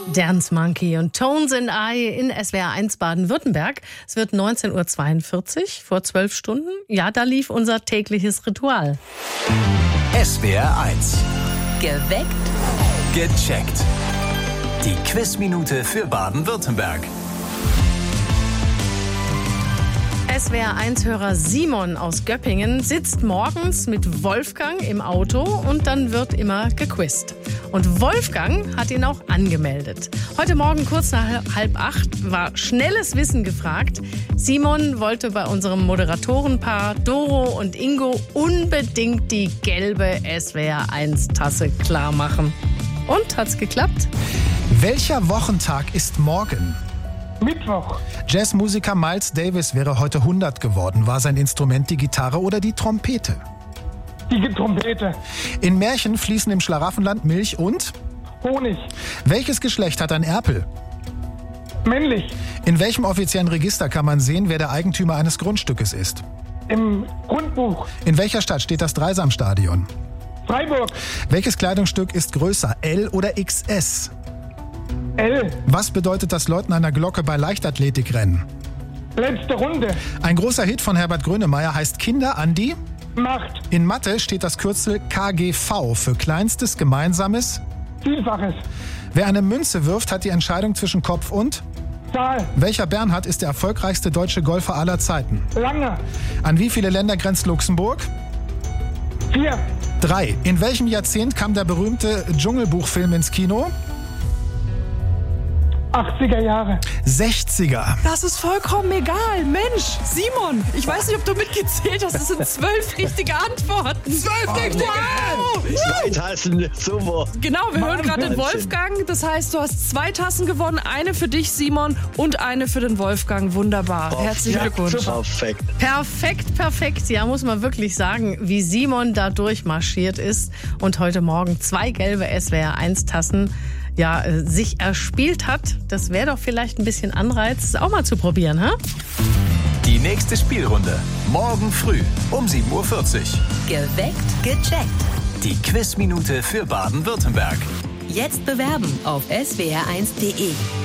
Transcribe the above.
Dance Monkey und Tones and I in SWR 1 Baden-Württemberg. Es wird 19.42 Uhr, vor 12 Stunden. Ja, da lief unser tägliches Ritual. SWR 1. Geweckt. Gecheckt. Die Quizminute für Baden-Württemberg. SWR1-Hörer Simon aus Göppingen sitzt morgens mit Wolfgang im Auto und dann wird immer gequizt. Und Wolfgang hat ihn auch angemeldet. Heute Morgen kurz nach 7:30 war schnelles Wissen gefragt. Simon wollte bei unserem Moderatorenpaar Doro und Ingo unbedingt die gelbe SWR1-Tasse klar machen. Und, hat's geklappt? Welcher Wochentag ist morgen? Mittwoch. Jazzmusiker Miles Davis wäre heute 100 geworden. War sein Instrument die Gitarre oder die Trompete? Die Trompete. In Märchen fließen im Schlaraffenland Milch und? Honig. Welches Geschlecht hat ein Erpel? Männlich. In welchem offiziellen Register kann man sehen, wer der Eigentümer eines Grundstückes ist? Im Grundbuch. In welcher Stadt steht das Dreisamstadion? Freiburg. Welches Kleidungsstück ist größer, L oder XS? L. Was bedeutet das Läuten einer Glocke bei Leichtathletikrennen? Letzte Runde. Ein großer Hit von Herbert Grönemeyer heißt Kinder an die? Macht. In Mathe steht das Kürzel KGV für Kleinstes Gemeinsames. Vielfaches. Wer eine Münze wirft, hat die Entscheidung zwischen Kopf und? Zahl. Welcher Bernhard ist der erfolgreichste deutsche Golfer aller Zeiten? Lange. An wie viele Länder grenzt Luxemburg? 4. 3. In welchem Jahrzehnt kam der berühmte Dschungelbuchfilm ins Kino? 80er Jahre. 60er. Das ist vollkommen egal. Mensch, Simon, ich weiß nicht, ob du mitgezählt hast. Das sind 12 richtige Antworten. 12 richtige! Wow! 2 Tassen, super. Genau, wir hören gerade den Wolfgang. Das heißt, du hast 2 Tassen gewonnen. Eine für dich, Simon, und eine für den Wolfgang. Wunderbar. Herzlichen Glückwunsch. Perfekt. Perfekt. Ja, muss man wirklich sagen, wie Simon da durchmarschiert ist und heute Morgen 2 gelbe SWR1-Tassen sich erspielt hat. Das wäre doch vielleicht ein bisschen Anreiz, es auch mal zu probieren, ha? Die nächste Spielrunde. Morgen früh um 7:40 Uhr. Geweckt. Gecheckt. Die Quizminute für Baden-Württemberg. Jetzt bewerben auf swr1.de.